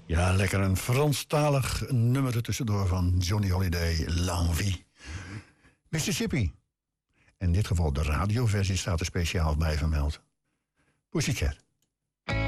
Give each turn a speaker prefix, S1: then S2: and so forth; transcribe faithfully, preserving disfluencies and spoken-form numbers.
S1: Ja, lekker een Franstalig nummer er tussendoor van Johnny Holiday, L'Envie. Mississippi. In dit geval de radioversie staat er speciaal bij vermeld. Pussycat.